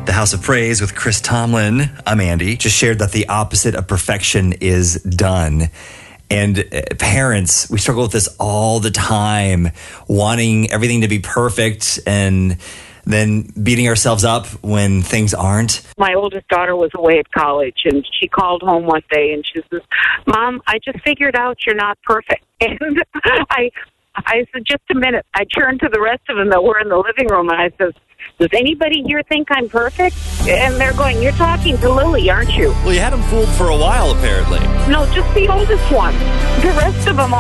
The House of Praise with Chris Tomlin. I'm Andy. Just shared that the opposite of perfection is done. And parents, we struggle with this all the time, wanting everything to be perfect and then beating ourselves up when things aren't. My oldest daughter was away at college, and she called home one day, and she says, "Mom, I just figured out you're not perfect." And I said, "Just a minute." I turned to the rest of them that were in the living room, and I said, "Does anybody here think I'm perfect?" And they're going, "You're talking to Lily, aren't you?" Well, you had them fooled for a while, apparently. No, just the oldest one. The rest of them